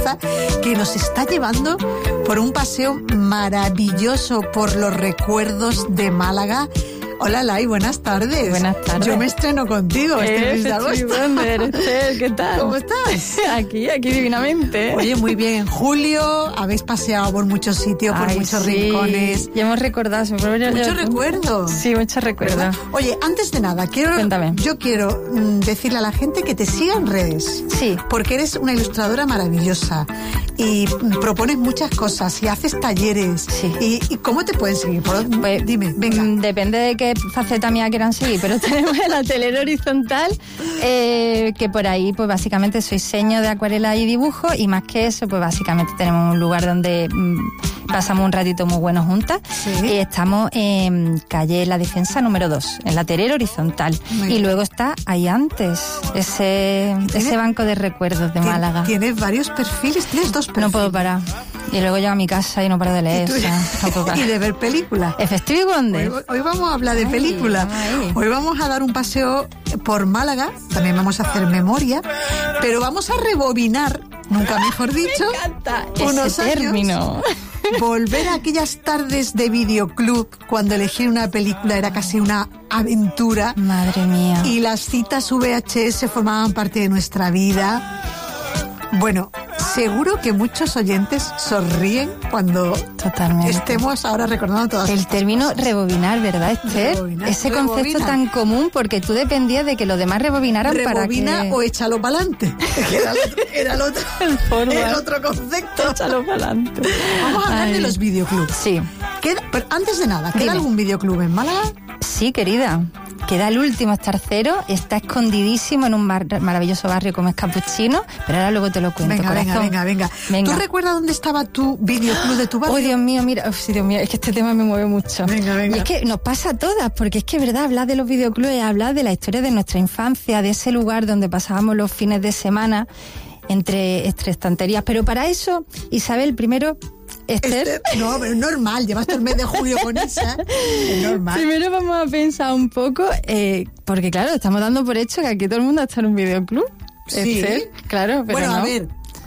que nos está llevando por un paseo maravilloso por los recuerdos de Málaga. Hola, Lai, buenas tardes. Buenas tardes. Yo me estreno contigo este mes de agosto. ¿Qué tal? ¿Cómo estás? Aquí divinamente. Oye, muy bien. En julio habéis paseado por muchos sitios, por muchos rincones. Ya hemos recordado. Muchos recuerdos. Sí, muchos recuerdos. Oye, antes de nada, yo quiero decirle a la gente que te siga en redes. Sí. Porque eres una ilustradora maravillosa y propones muchas cosas y haces talleres. Sí. ¿Y cómo te pueden seguir? Pues, dime, venga. Depende de qué faceta mía quieran seguir, pero tenemos el atelier horizontal, que por ahí pues básicamente soy seño de acuarela y dibujo, y más que eso pues básicamente tenemos un lugar donde pasamos un ratito muy bueno juntas. Sí. Y estamos en calle La Defensa número 2, en la atelier horizontal. Y luego está ahí antes, ese banco de recuerdos de Málaga. Tienes varios perfiles, tienes 2 perfiles. No puedo parar. Y luego llego a mi casa y no paro de leer. Y de ver películas. Efectivo Conde. Hoy vamos a hablar de películas. Hoy vamos a dar un paseo por Málaga. También vamos a hacer memoria. Pero vamos a rebobinar, nunca mejor dicho, Me encanta unos ese años. término. Volver a aquellas tardes de videoclub cuando elegir una película era casi una aventura. Madre mía. Y las citas VHS formaban parte de nuestra vida. Bueno, seguro que muchos oyentes sonríen cuando estemos ahora recordando todas el término rebobinar, ¿verdad, Esther? Ese concepto tan común, porque tú dependías de que los demás rebobinaran para que... Rebobina o échalo para adelante. Era el otro concepto. Échalo para adelante. Vamos a hablar de los videoclubs. Sí. Pero antes de nada, ¿queda algún videoclub en Málaga? Sí, querida. Queda el último, es Tercero, está escondidísimo en un maravilloso barrio como es Capuchino, pero ahora luego te lo cuento, Venga. ¿Tú recuerdas dónde estaba tu videoclub de tu barrio? Oh, Dios mío, mira, Dios mío, es que este tema me mueve mucho. Venga. Y es que nos pasa a todas, porque es que, verdad, hablar de los videoclubes es hablar de la historia de nuestra infancia, de ese lugar donde pasábamos los fines de semana entre estanterías. Pero para eso, Isabel, primero... Esther. No, pero es normal, llevas todo el mes de julio con esa. Es normal. Primero vamos a pensar un poco, porque claro, estamos dando por hecho que aquí todo el mundo está en un videoclub. Sí. Esther, claro, pero bueno, no. A ver,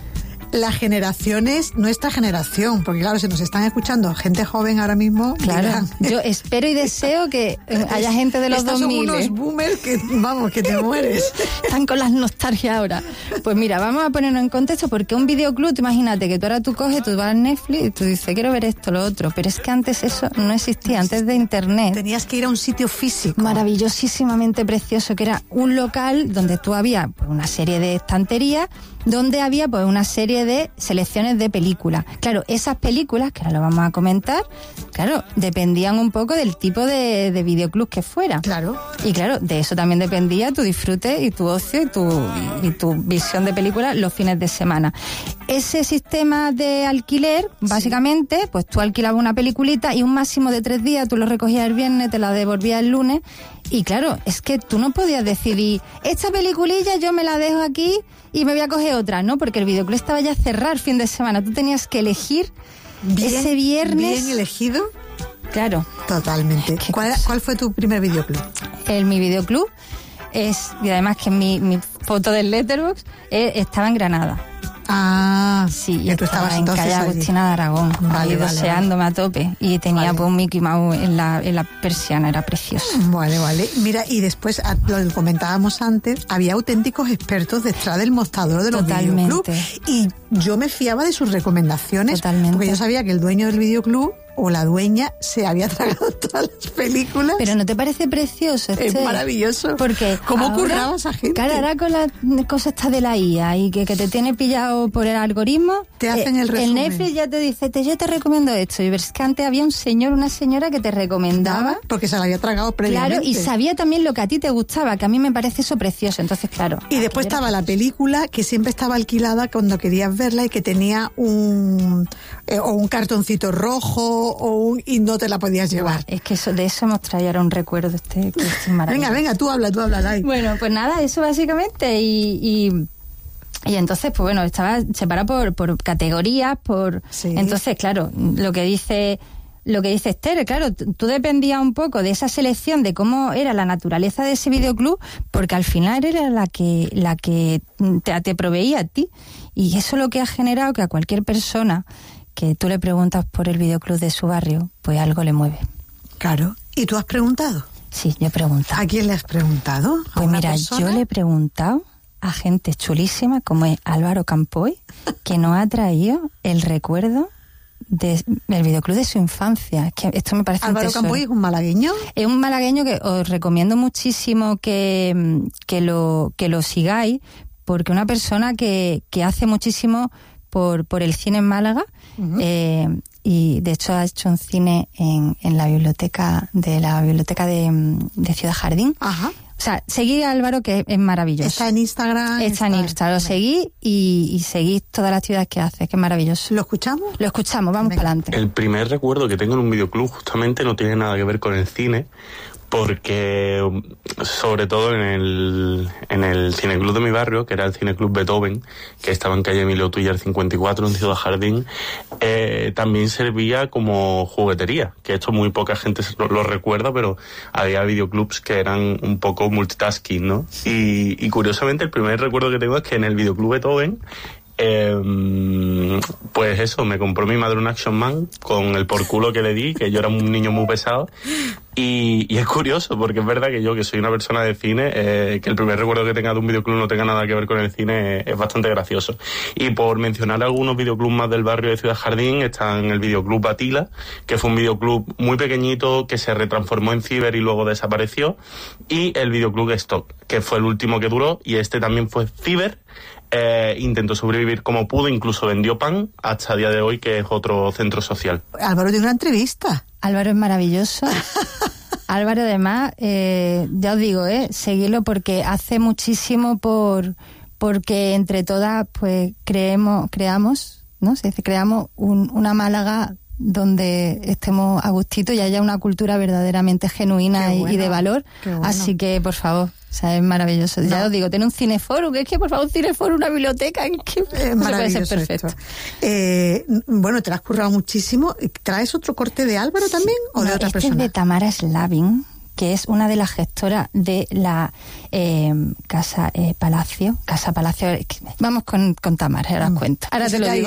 la generación es nuestra generación, porque claro, si nos están escuchando gente joven ahora mismo, claro, dirán, yo espero y deseo que haya gente de los estos 2000. Son unos boomers que, vamos, que te mueres. Están con las nostalgias ahora. Pues mira, vamos a ponernos en contexto, porque un videoclub, imagínate que tú ahora tú vas a Netflix y tú dices, quiero ver esto, lo otro, pero es que antes eso no existía, antes de internet. Tenías que ir a un sitio físico. Maravillosísimamente precioso, que era un local donde tú había pues, una serie de estanterías, donde había pues una serie de selecciones de películas. Claro, esas películas, que ahora lo vamos a comentar, claro, dependían un poco del tipo de videoclub que fuera. Claro. Y claro, de eso también dependía tu disfrute y tu ocio y tu visión de películas los fines de semana. Ese sistema de alquiler, básicamente, pues tú alquilabas una peliculita y un máximo de 3 días, tú lo recogías el viernes, te la devolvías el lunes. Y claro, es que tú no podías decidir, esta peliculilla yo me la dejo aquí y me voy a coger otra, ¿no? Porque el videoclub estaba ya cerrado el fin de semana. Tú tenías que elegir ese viernes. ¿Bien elegido? Claro. Totalmente. ¿Cuál fue tu primer videoclub? Mi videoclub y además que mi foto del Letterboxd estaba en Granada. Ah, sí, y tú estabas en calle Agustina de Aragón, vale, doseándome a tope, y tenía pues un Mickey Mouse en la persiana, era precioso. Vale. Mira, y después, lo comentábamos antes, había auténticos expertos detrás del mostrador de los videoclubs, y yo me fiaba de sus recomendaciones. Totalmente. Porque yo sabía que el dueño del videoclub o la dueña se había tragado todas las películas. Pero ¿no te parece precioso? Es maravilloso. Porque ¿cómo curraba esa gente? Claro, ahora con la cosa esta de la IA y que te tiene pillado por el algoritmo, te hacen el resumen. El Netflix ya te dice, yo te recomiendo esto. Y ves que antes había un señor, una señora que te recomendaba. Porque se la había tragado previamente. Claro, y sabía también lo que a ti te gustaba, que a mí me parece eso precioso. Entonces, claro. Y después estaba la película que siempre estaba alquilada cuando querías verla y que tenía un cartoncito rojo y no te la podías llevar. Es que de eso hemos traído ahora un recuerdo que es maravilloso. Venga, tú habla, Lai. Bueno, pues nada, eso básicamente y entonces, pues bueno, estaba separado por categorías, Sí. Entonces, claro, lo que dice lo que dice Esther, claro, tú dependías un poco de esa selección, de cómo era la naturaleza de ese videoclub, porque al final era la que te proveía a ti. Y eso es lo que ha generado que a cualquier persona que tú le preguntas por el videoclub de su barrio, pues algo le mueve. Claro. ¿Y tú has preguntado? Sí, yo he preguntado. ¿A quién le has preguntado? ¿A Pues una mira, persona? yo le he preguntado a gente chulísima como es Álvaro Campoy, que nos ha traído el recuerdo del videoclub de su infancia. Es que esto me parece Álvaro un tesoro. Campoy es un malagueño. Es un malagueño que os recomiendo muchísimo que lo sigáis, porque una persona que hace muchísimo por el cine en Málaga, y de hecho ha hecho un cine en la biblioteca de Ciudad Jardín. Ajá. O sea, seguid a Álvaro, que es maravilloso. Está en Instagram. Está en Instagram. Lo seguís y seguís todas las actividades que hace, que es maravilloso. ¿Lo escuchamos? Lo escuchamos, vamos para adelante. El primer recuerdo que tengo en un videoclub justamente no tiene nada que ver con el cine, porque sobre todo en el cineclub de mi barrio, que era el cineclub Beethoven, que estaba en calle Emilio Tullar 54 en Ciudad Jardín, también servía como juguetería, que esto muy poca gente lo recuerda, pero había videoclubs que eran un poco multitasking, ¿no? Y curiosamente el primer recuerdo que tengo es que en el videoclub Beethoven, pues eso, me compró mi madre un Action Man con el por culo que le di, que yo era un niño muy pesado, y es curioso porque es verdad que yo, que soy una persona de cine, que el primer recuerdo que tenga de un videoclub no tenga nada que ver con el cine es bastante gracioso. Y por mencionar algunos videoclubs más del barrio de Ciudad Jardín, está en el videoclub Batila, que fue un videoclub muy pequeñito que se retransformó en Ciber y luego desapareció, y el videoclub Stock, que fue el último que duró, y este también fue Ciber. Intentó sobrevivir como pudo, incluso vendió pan hasta el día de hoy, que es otro centro social. Álvaro tiene una entrevista. Álvaro es maravilloso. Álvaro, además, ya os digo, seguidlo porque hace muchísimo porque entre todas, pues creamos, ¿no? Se dice, creamos una Málaga donde estemos a gustito y haya una cultura verdaderamente genuina y de valor. Así que, por favor, o sea, es maravilloso. No. Ya os digo, tiene un cineforum, que es que, por favor, un cineforum, una biblioteca, que es maravilloso, puede ser perfecto. Bueno, te lo has currado muchísimo. ¿Traes otro corte de Álvaro también o de otra persona? Es de Tamara Slavin, que es una de las gestoras de la Casa Palacio. Vamos con Tamara, ahora os cuento. Ahora te lo digo.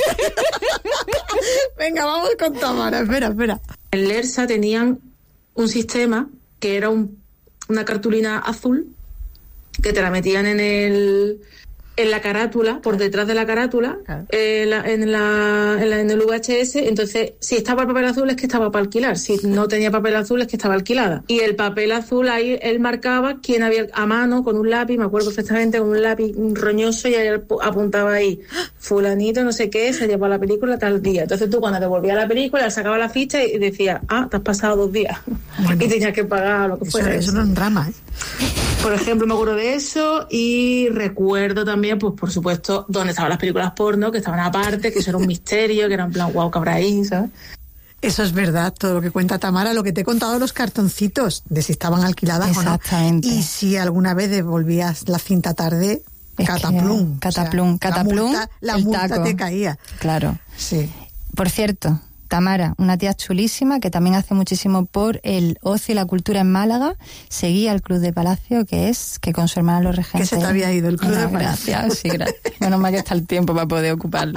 Venga, vamos con Tamara. Espera. En Lersa tenían un sistema que era una cartulina azul que te la metían en la carátula, por detrás de la carátula, en el VHS. Entonces, si estaba el papel azul es que estaba para alquilar, si no tenía papel azul es que estaba alquilada. Y el papel azul ahí él marcaba quién había, a mano, con un lápiz, me acuerdo perfectamente, con un lápiz roñoso, y ahí él apuntaba ahí, fulanito no sé qué, se llevó la película tal día. Entonces tú, cuando te volvías la película, sacaba la ficha y decía, te has pasado 2 días. Bueno, y tenías que pagar lo que fuera. Eso no es un drama, Por ejemplo, me acuerdo de eso, y recuerdo también, pues por supuesto, dónde estaban las películas porno, que estaban aparte, que eso era un misterio, que era en plan, guau, ¿qué habrá ahí?, ¿sabes? Eso es verdad, todo lo que cuenta Tamara, lo que te he contado, los cartoncitos, de si estaban alquiladas o no. Exactamente. Y si alguna vez devolvías la cinta tarde, cataplum. La multa te caía. Claro. Sí. Por cierto, Tamara, una tía chulísima que también hace muchísimo por el ocio y la cultura en Málaga. Seguía al Club de Palacio, que con su hermana Los Regentes. Que se te había ido el Club de Palacio. Gracias, sí, gracias. Menos mal que está el tiempo para poder ocuparlo.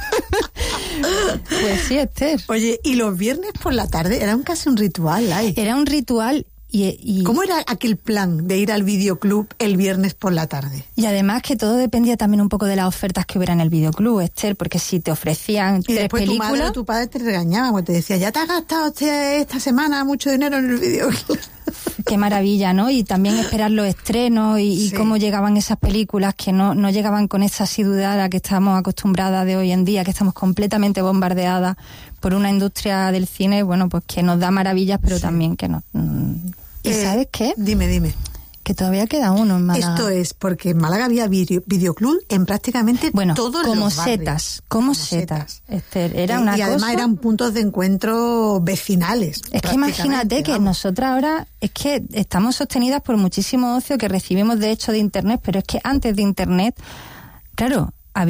Pues sí, Esther. Oye, y los viernes por la tarde era casi un ritual, Era un ritual. Y ¿cómo era aquel plan de ir al videoclub el viernes por la tarde? Y además que todo dependía también un poco de las ofertas que hubiera en el videoclub, Esther, porque si te ofrecían 3 películas... tu madre o tu padre te regañaban, porque te decía, ya te has gastado esta semana mucho dinero en el videoclub. Qué maravilla, ¿no? Y también esperar los estrenos y cómo llegaban esas películas que no llegaban con esa asiduidad a la que estamos acostumbradas de hoy en día, que estamos completamente bombardeadas por una industria del cine, bueno, pues que nos da maravillas, pero también que nos... ¿Y sabes qué? Dime. Que todavía queda uno en Málaga. Esto es porque en Málaga había videoclub en prácticamente todos los barrios. Como setas. Esther, era una cosa... Y además eran puntos de encuentro vecinales. Es que imagínate que nosotras ahora es que estamos sostenidas por muchísimo ocio que recibimos de hecho de Internet, pero es que antes de Internet, claro, había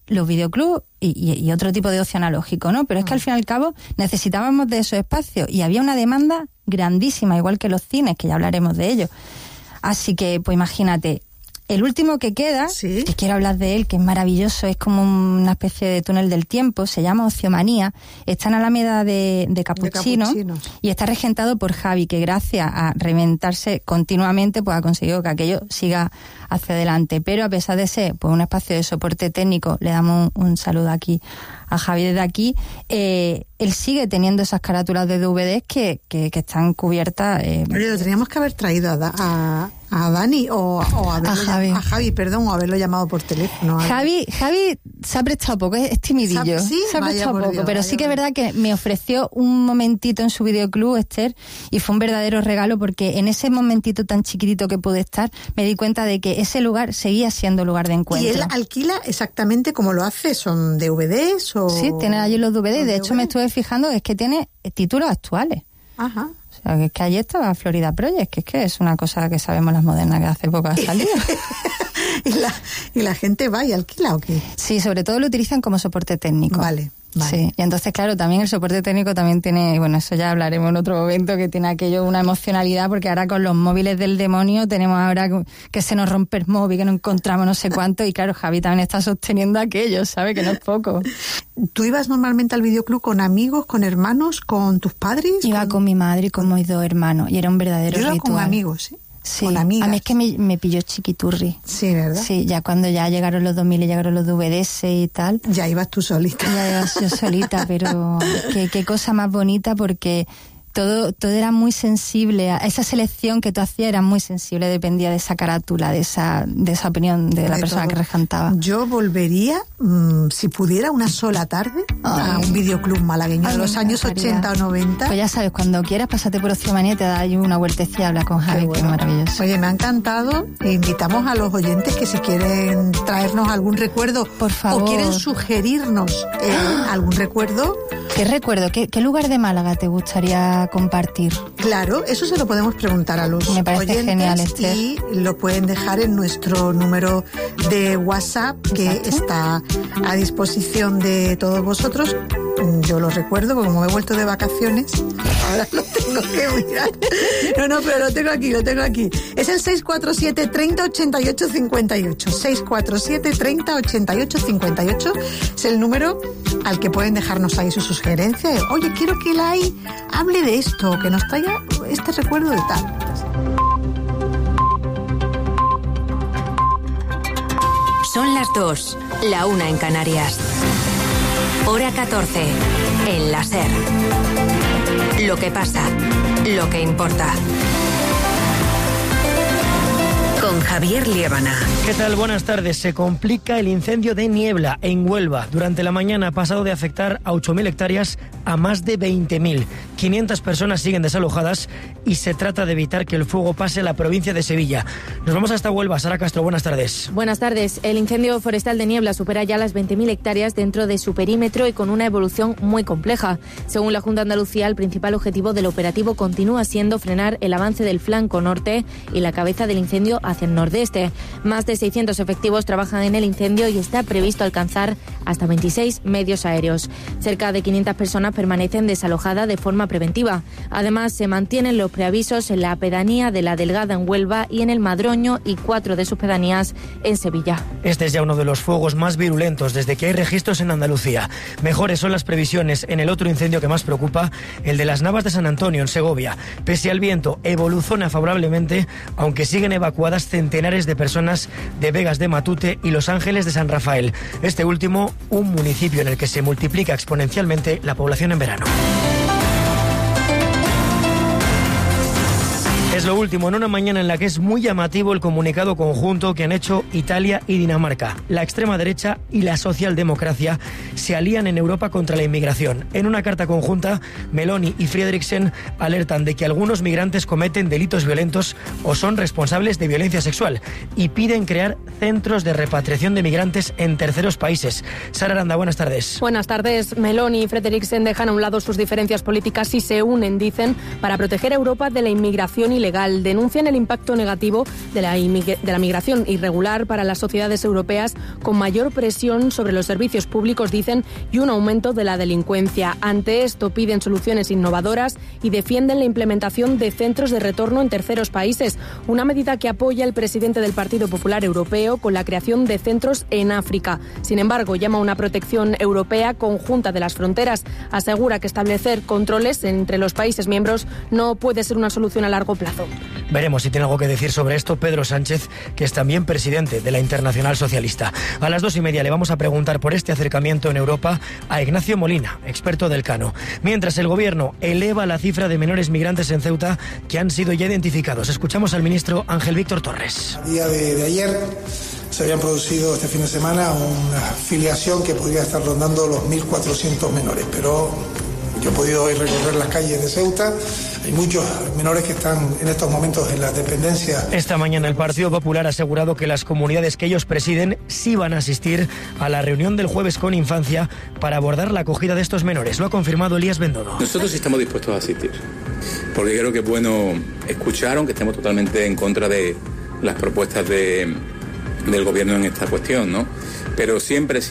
los videoclubs y otro tipo de ocio analógico, ¿no? Pero es que al fin y al cabo necesitábamos de esos espacios y había una demanda grandísima, igual que los cines, que ya hablaremos de ello. Así que, pues imagínate, el último que queda, ¿sí? Que quiero hablar de él, que es maravilloso, es como una especie de túnel del tiempo, se llama Ociomanía, está en Alameda de Capuchino y está regentado por Javi, que gracias a reinventarse continuamente pues ha conseguido que aquello siga hacia adelante. Pero a pesar de ser pues un espacio de soporte técnico, le damos un saludo aquí a Javi desde aquí, él sigue teniendo esas carátulas de DVDs que están cubiertas. Oye, lo teníamos que haber traído a Dani o a Javi, perdón, o haberlo llamado por teléfono. Javi se ha prestado poco, es timidillo. ¿Sí? Se ha prestado poco, pero sí que es verdad que me ofreció un momentito en su videoclub, Esther, y fue un verdadero regalo porque en ese momentito tan chiquitito que pude estar, me di cuenta de que ese lugar seguía siendo lugar de encuentro. ¿Y él alquila exactamente como lo hace? ¿Son DVDs o...? Sí, tiene allí los DVDs. De hecho, me estuve fijando, es que tiene títulos actuales. Ajá. O sea, que es que allí estaba Florida Project, que es una cosa que sabemos las modernas que hace poco ha salido. ¿Y la gente va y alquila o qué? Sí, sobre todo lo utilizan como soporte técnico. Vale. Sí, y entonces, claro, también el soporte técnico también tiene, bueno, eso ya hablaremos en otro momento, que tiene aquello una emocionalidad, porque ahora con los móviles del demonio tenemos ahora que se nos rompe el móvil, que no encontramos no sé cuánto, y claro, Javi también está sosteniendo aquello, ¿sabe? Que no es poco. ¿Tú ibas normalmente al videoclub con amigos, con hermanos, con tus padres? Iba con mi madre y con mis 2 hermanos, y era un verdadero ritual. Yo iba con amigos, ¿eh? Sí, con amigas. A mí es que me pilló chiquiturri. Sí, ¿verdad? Sí, ya cuando ya llegaron los 2000 y llegaron los DVDs y tal. Ya ibas tú solita. Ya ibas yo solita, pero qué cosa más bonita, porque todo era muy sensible. Esa selección que tú hacías era muy sensible, dependía de esa carátula, de esa opinión de la persona que regentaba. Yo volvería, si pudiera, una sola tarde a un videoclub malagueño de los años 80 o 90. Pues ya sabes, cuando quieras, pásate por Ociomanía y te da una vueltecilla, habla con Javi, que es maravilloso. Oye, me ha encantado. Invitamos a los oyentes que si quieren traernos algún recuerdo, por favor, o quieren sugerirnos algún recuerdo. ¿Qué recuerdo? ¿Qué lugar de Málaga te gustaría compartir? Claro, eso se lo podemos preguntar a los oyentes, genial, Esther. Y lo pueden dejar en nuestro número de WhatsApp, que está a disposición de todos vosotros. Yo lo recuerdo, porque como he vuelto de vacaciones, ahora lo tengo que mirar. No, pero lo tengo aquí. Es el 647 30 88 58. 647 30 88 58 es el número al que pueden dejarnos ahí su sugerencia. Oye, quiero que Lai hable de esto, que nos traiga este recuerdo de tal. Son las 2, la 1 en Canarias. Hora 14, en la SER. Lo que pasa, lo que importa. Con Javier Liébana. ¿Qué tal? Buenas tardes. Se complica el incendio de Niebla, en Huelva. Durante la mañana ha pasado de afectar a 8.000 hectáreas a más de 20.000. 500 personas siguen desalojadas y se trata de evitar que el fuego pase a la provincia de Sevilla. Nos vamos hasta Huelva. Sara Castro, buenas tardes. Buenas tardes. El incendio forestal de Niebla supera ya las 20.000 hectáreas dentro de su perímetro y con una evolución muy compleja. Según la Junta de Andalucía, el principal objetivo del operativo continúa siendo frenar el avance del flanco norte y la cabeza del incendio hacia el nordeste. Más de 600 efectivos trabajan en el incendio y está previsto alcanzar hasta 26 medios aéreos. Cerca de 500 personas permanecen desalojadas de forma preventiva. Además, se mantienen los preavisos en la pedanía de La Delgada en Huelva y en el Madroño y 4 de sus pedanías en Sevilla. Este es ya uno de los fuegos más virulentos desde que hay registros en Andalucía. Mejores son las previsiones en el otro incendio que más preocupa, el de las Navas de San Antonio en Segovia. Pese al viento, evoluciona favorablemente, aunque siguen evacuadas centenares de personas de Vegas de Matute y Los Ángeles de San Rafael. Este último, un municipio en el que se multiplica exponencialmente la población en verano. Es lo último en una mañana en la que es muy llamativo el comunicado conjunto que han hecho Italia y Dinamarca. La extrema derecha y la socialdemocracia se alían en Europa contra la inmigración. En una carta conjunta, Meloni y Frederiksen alertan de que algunos migrantes cometen delitos violentos o son responsables de violencia sexual y piden crear centros de repatriación de migrantes en terceros países. Sara Aranda, buenas tardes. Buenas tardes. Meloni y Frederiksen dejan a un lado sus diferencias políticas y se unen, dicen, para proteger a Europa de la inmigración ilegal ilegal. Denuncian el impacto negativo de la migración irregular para las sociedades europeas, con mayor presión sobre los servicios públicos, dicen, y un aumento de la delincuencia. Ante esto piden soluciones innovadoras y defienden la implementación de centros de retorno en terceros países, una medida que apoya el presidente del Partido Popular Europeo con la creación de centros en África. Sin embargo, llama a una protección europea conjunta de las fronteras. Asegura que establecer controles entre los países miembros no puede ser una solución a largo plazo. Veremos si tiene algo que decir sobre esto Pedro Sánchez, que es también presidente de la Internacional Socialista. A las 2:30 le vamos a preguntar por este acercamiento en Europa a Ignacio Molina, experto del Cano. Mientras el gobierno eleva la cifra de menores migrantes en Ceuta que han sido ya identificados. Escuchamos al ministro Ángel Víctor Torres. A día de ayer se habían producido este fin de semana una filiación que podría estar rondando los 1.400 menores, pero yo he podido hoy recorrer las calles de Ceuta. Hay muchos menores que están en estos momentos en la dependencia. Esta mañana el Partido Popular ha asegurado que las comunidades que ellos presiden sí van a asistir a la reunión del jueves con Infancia para abordar la acogida de estos menores. Lo ha confirmado Elías Bendodo. Nosotros estamos dispuestos a asistir, porque creo que es bueno escuchar, aunque estemos totalmente en contra de las propuestas del gobierno en esta cuestión, ¿no? Pero siempre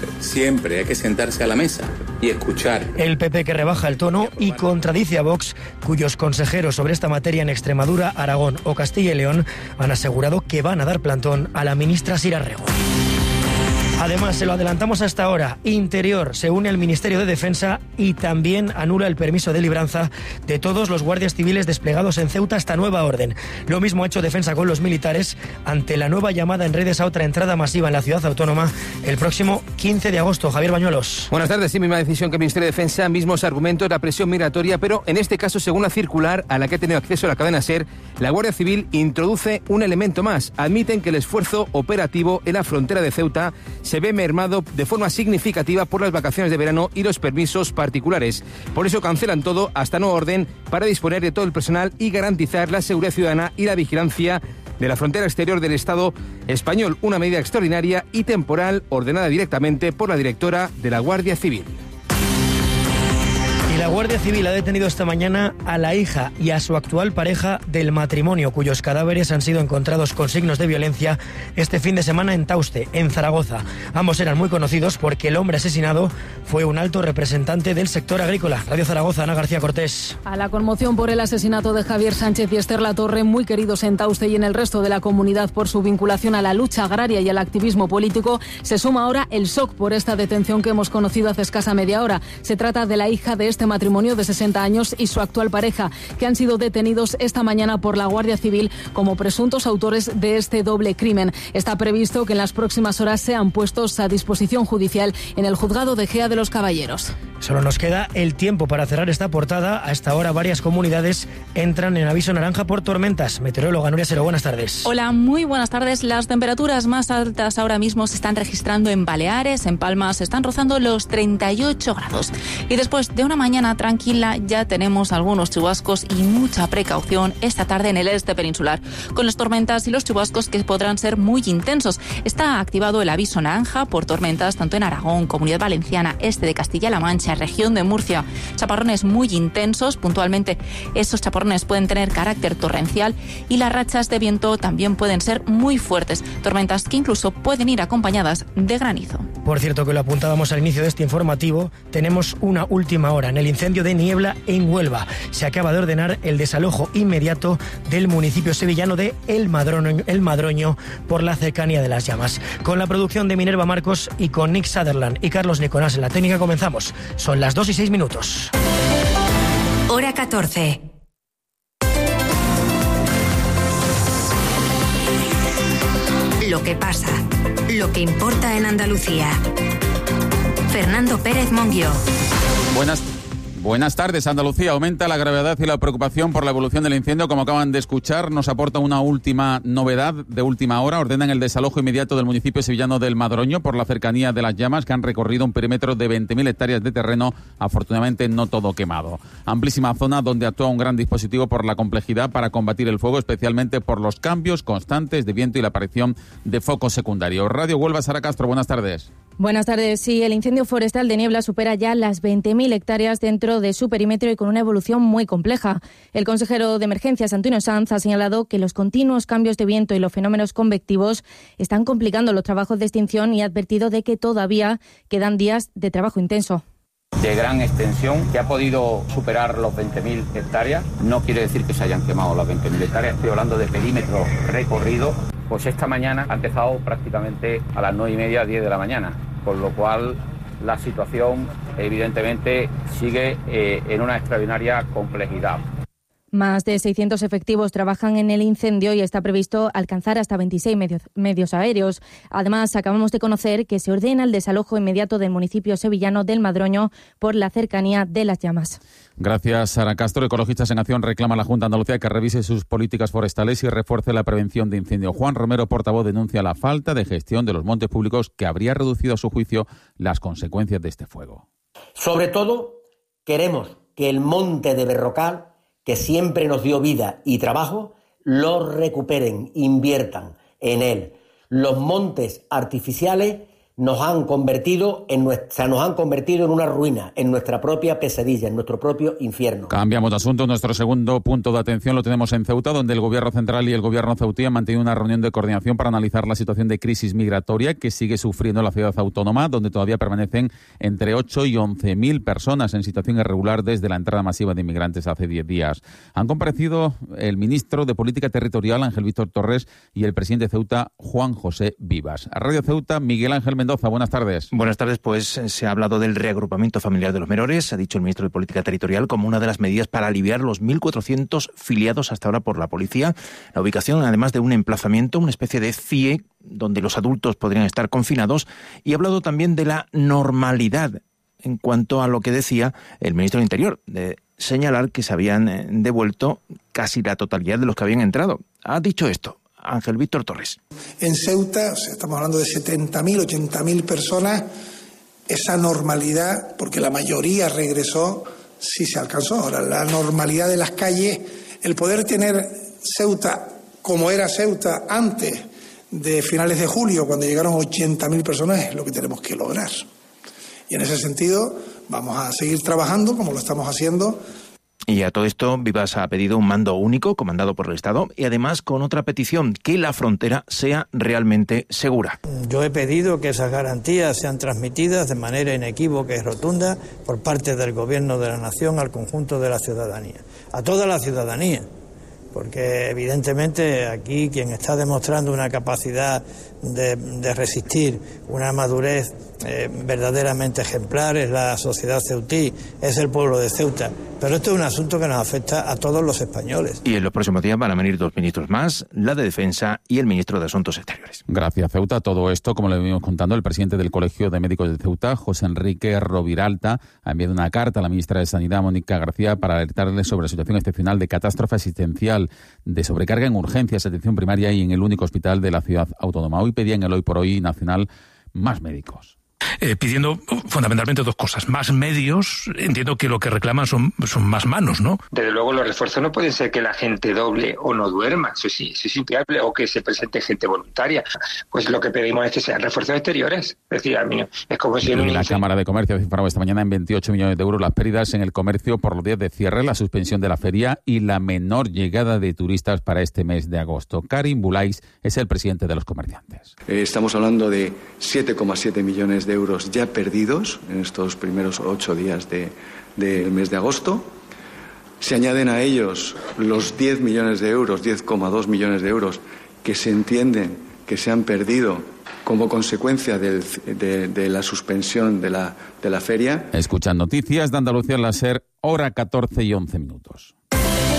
hay que sentarse a la mesa y escuchar. El PP, que rebaja el tono y contradice a Vox, cuyos consejeros sobre esta materia en Extremadura, Aragón o Castilla y León han asegurado que van a dar plantón a la ministra Sira Rego. Además, se lo adelantamos hasta ahora, Interior se une al Ministerio de Defensa y también anula el permiso de libranza de todos los guardias civiles desplegados en Ceuta hasta nueva orden. Lo mismo ha hecho Defensa con los militares ante la nueva llamada en redes a otra entrada masiva en la ciudad autónoma el próximo 15 de agosto. Javier Bañuelos. Buenas tardes. Sí, misma decisión que el Ministerio de Defensa, mismos argumentos, la presión migratoria, pero en este caso, según la circular a la que ha tenido acceso la cadena SER, la Guardia Civil introduce un elemento más. Admiten que el esfuerzo operativo en la frontera de Ceuta se ve mermado de forma significativa por las vacaciones de verano y los permisos particulares. Por eso cancelan todo hasta nueva orden para disponer de todo el personal y garantizar la seguridad ciudadana y la vigilancia de la frontera exterior del Estado español. Una medida extraordinaria y temporal ordenada directamente por la directora de la Guardia Civil. Y la Guardia Civil ha detenido esta mañana a la hija y a su actual pareja del matrimonio, cuyos cadáveres han sido encontrados con signos de violencia este fin de semana en Tauste, en Zaragoza. Ambos eran muy conocidos porque el hombre asesinado fue un alto representante del sector agrícola. Radio Zaragoza, Ana García Cortés. A la conmoción por el asesinato de Javier Sánchez y Esther Latorre, muy queridos en Tauste y en el resto de la comunidad por su vinculación a la lucha agraria y al activismo político, se suma ahora el shock por esta detención que hemos conocido hace escasa media hora. Se trata de la hija de este matrimonio de 60 años y su actual pareja, que han sido detenidos esta mañana por la Guardia Civil como presuntos autores de este doble crimen. Está previsto que en las próximas horas sean puestos a disposición judicial en el juzgado de Gea de los Caballeros. Solo nos queda el tiempo para cerrar esta portada. A esta hora varias comunidades entran en aviso naranja por tormentas. Meteoróloga Nuria Sero, buenas tardes. Hola, muy buenas tardes. Las temperaturas más altas ahora mismo se están registrando en Baleares, en Palma se están rozando los 38 grados. Y después de una mañana tranquila ya tenemos algunos chubascos y mucha precaución esta tarde en el este peninsular, con las tormentas y los chubascos que podrán ser muy intensos. Está activado el aviso naranja por tormentas tanto en Aragón, Comunidad Valenciana, este de Castilla-La Mancha, región de Murcia. Chaparrones muy intensos, puntualmente esos chaparrones pueden tener carácter torrencial y las rachas de viento también pueden ser muy fuertes, tormentas que incluso pueden ir acompañadas de granizo. Por cierto, que lo apuntábamos al inicio de este informativo, tenemos una última hora en el incendio de Niebla en Huelva. Se acaba de ordenar el desalojo inmediato del municipio sevillano de El Madroño por la cercanía de las llamas. Con la producción de Minerva Marcos y con Nick Sutherland y Carlos Nicolás en la técnica comenzamos. Son las 2:06. Hora 14. Lo que pasa, lo que importa en Andalucía. Fernando Pérez Monguió. Buenas tardes. Andalucía. Aumenta la gravedad y la preocupación por la evolución del incendio. Como acaban de escuchar, nos aporta una última novedad de última hora. Ordenan el desalojo inmediato del municipio sevillano del Madroño por la cercanía de las llamas, que han recorrido un perímetro de 20.000 hectáreas de terreno, afortunadamente no todo quemado. Amplísima zona donde actúa un gran dispositivo por la complejidad para combatir el fuego, especialmente por los cambios constantes de viento y la aparición de focos secundarios. Radio Huelva, Sara Castro, buenas tardes. Buenas tardes. Sí, el incendio forestal de Niebla supera ya las 20.000 hectáreas dentro dentro de su perímetro y con una evolución muy compleja. El consejero de Emergencias, Antonio Sanz, ha señalado que los continuos cambios de viento y los fenómenos convectivos están complicando los trabajos de extinción y ha advertido de que todavía quedan días de trabajo intenso. De gran extensión, que ha podido superar los 20.000 hectáreas. No quiere decir que se hayan quemado las 20.000 hectáreas, estoy hablando de perímetro recorrido. Pues esta mañana ha empezado prácticamente a las 9:30, 10 de la mañana, con lo cual la situación evidentemente sigue en una extraordinaria complejidad. Más de 600 efectivos trabajan en el incendio y está previsto alcanzar hasta 26 medios aéreos. Además, acabamos de conocer que se ordena el desalojo inmediato del municipio sevillano del Madroño por la cercanía de las llamas. Gracias, Sara Castro. Ecologistas en Acción reclama a la Junta de Andalucía que revise sus políticas forestales y refuerce la prevención de incendios. Juan Romero, portavoz, denuncia la falta de gestión de los montes públicos que habría reducido a su juicio las consecuencias de este fuego. Sobre todo, queremos que el monte de Berrocal, que siempre nos dio vida y trabajo, lo recuperen, inviertan en él. Los montes artificiales nos han convertido en una ruina, en nuestra propia pesadilla, en nuestro propio infierno. Cambiamos de asunto. Nuestro segundo punto de atención lo tenemos en Ceuta, donde el Gobierno central y el Gobierno ceutí han mantenido una reunión de coordinación para analizar la situación de crisis migratoria que sigue sufriendo la ciudad autónoma, donde todavía permanecen entre 8 y 11.000 personas en situación irregular desde la entrada masiva de inmigrantes hace 10 días. Han comparecido el ministro de Política Territorial, Ángel Víctor Torres, y el presidente de Ceuta, Juan José Vivas. A Radio Ceuta, Miguel Ángel Mendoza, buenas tardes. Buenas tardes, pues se ha hablado del reagrupamiento familiar de los menores, ha dicho el ministro de Política Territorial, como una de las medidas para aliviar los 1.400 filiados hasta ahora por la policía. La ubicación, además de un emplazamiento, una especie de CIE, donde los adultos podrían estar confinados, y ha hablado también de la normalidad en cuanto a lo que decía el ministro del Interior, de señalar que se habían devuelto casi la totalidad de los que habían entrado. Ha dicho esto Ángel Víctor Torres. En Ceuta, estamos hablando de 70.000, 80.000 personas, esa normalidad, porque la mayoría regresó, sí se alcanzó. Ahora, la normalidad de las calles, el poder tener Ceuta como era Ceuta antes de finales de julio, cuando llegaron 80.000 personas, es lo que tenemos que lograr. Y en ese sentido, vamos a seguir trabajando como lo estamos haciendo. Y a todo esto, Vivas ha pedido un mando único, comandado por el Estado, y además con otra petición, que la frontera sea realmente segura. Yo he pedido que esas garantías sean transmitidas de manera inequívoca y rotunda por parte del Gobierno de la Nación al conjunto de la ciudadanía, a toda la ciudadanía, porque evidentemente aquí quien está demostrando una capacidad de resistir, una madurez verdaderamente ejemplar es la sociedad ceutí, es el pueblo de Ceuta. Pero esto es un asunto que nos afecta a todos los españoles. Y en los próximos días van a venir dos ministros más, la de Defensa y el ministro de Asuntos Exteriores. Gracias, Ceuta. Todo esto, como le venimos contando, el presidente del Colegio de Médicos de Ceuta, José Enrique Roviralta, ha enviado una carta a la ministra de Sanidad, Mónica García, para alertarle sobre la situación excepcional de catástrofe asistencial, de sobrecarga en urgencias, atención primaria y en el único hospital de la ciudad autónoma. Hoy pedían el Hoy por Hoy nacional más médicos. Pidiendo fundamentalmente dos cosas. Más medios, entiendo que lo que reclaman son más manos, ¿no? Desde luego los refuerzos no pueden ser que la gente doble o no duerma, eso es inviable, o que se presente gente voluntaria. Pues lo que pedimos es que sean refuerzos exteriores. Es decir, es como si... La Cámara de Comercio ha cifrado esta mañana en 28 millones de euros las pérdidas en el comercio por los días de cierre, la suspensión de la feria y la menor llegada de turistas para este mes de agosto. Karim Bulais es el presidente de los comerciantes. Estamos hablando de 7,7 millones de euros ya perdidos en estos primeros 8 días del mes de agosto. Se añaden a ellos los 10 millones de euros, 10,2 millones de euros que se entienden que se han perdido como consecuencia de la suspensión de la feria. Escuchan noticias de Andalucía en la SER, hora 14 y 11 minutos.